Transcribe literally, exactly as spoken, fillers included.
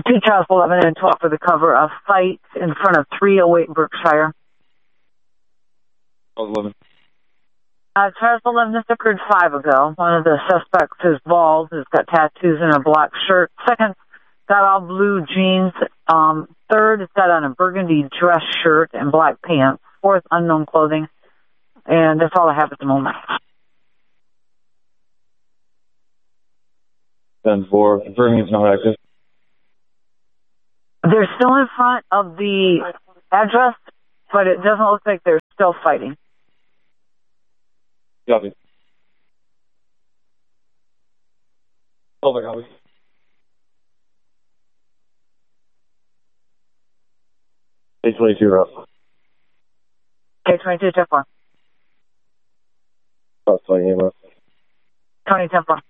two Charles eleven and twelve for the cover of fight in front of three oh eight Berkshire. eleven. Uh, Charles eleven, this occurred five ago. One of the suspects is bald, has got tattoos and a black shirt. Second, got all blue jeans. Um, third, it's got on a burgundy dress shirt and black pants. Fourth, unknown clothing. And that's all I have at the moment. ten four, confirming it's not active. They're still in front of the address, but it doesn't look like they're still fighting. Copy. Over, copy. K twenty-two, Rough. K twenty-two, ten four. Cross twenty-eight, Rough. Tony, ten four.